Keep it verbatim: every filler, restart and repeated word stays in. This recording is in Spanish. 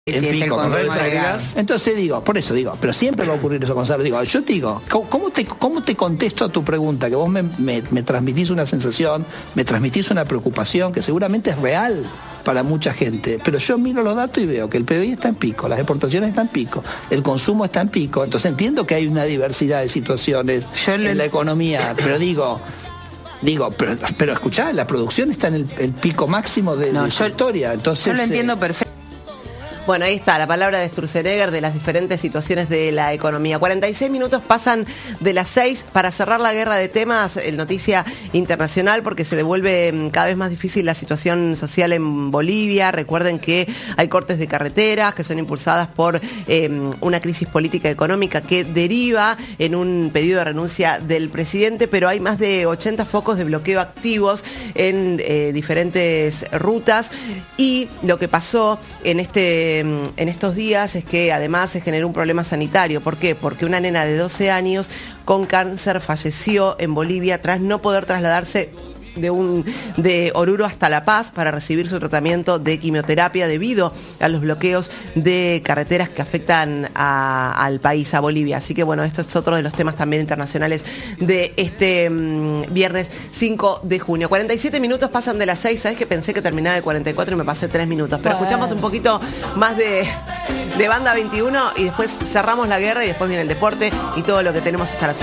en si es pico, el con consumo redes de gas. sociales. Entonces digo, por eso digo, pero siempre va a ocurrir eso, Gonzalo. Digo, yo te digo, ¿cómo, cómo te, cómo te contesto a tu pregunta? Que vos me, me, me transmitís una sensación, me transmitís una preocupación que seguramente es real para mucha gente, pero yo miro los datos y veo que el P B I está en pico, las exportaciones están en pico, el consumo está en pico, entonces entiendo que hay una diversidad de situaciones Yo en lo... la economía, pero digo... Digo, pero, pero escuchá, la producción está en el, el pico máximo de, no, de yo, su historia. Entonces, yo lo entiendo eh, perfecto. Bueno, ahí está la palabra de Sturzenegger de las diferentes situaciones de la economía. cuarenta y seis minutos pasan de las seis para cerrar la guerra de temas, el noticia internacional, porque se devuelve cada vez más difícil la situación social en Bolivia. Recuerden que hay cortes de carreteras que son impulsadas por eh, una crisis política y económica que deriva en un pedido de renuncia del presidente, pero hay más de ochenta focos de bloqueo activos en eh, diferentes rutas. Y lo que pasó en este en estos días es que además se generó un problema sanitario. ¿Por qué? Porque una nena de doce años con cáncer falleció en Bolivia tras no poder trasladarse de, un, de Oruro hasta La Paz para recibir su tratamiento de quimioterapia debido a los bloqueos de carreteras que afectan a, al país, a Bolivia. Así que bueno, esto es otro de los temas también internacionales de este um, viernes cinco de junio. cuarenta y siete minutos pasan de las seis, ¿sabes que pensé que terminaba de cuarenta y cuatro y me pasé tres minutos? Pero bueno, escuchamos un poquito más de, de Banda veintiuno y después cerramos la guerra y después viene el deporte y todo lo que tenemos hasta las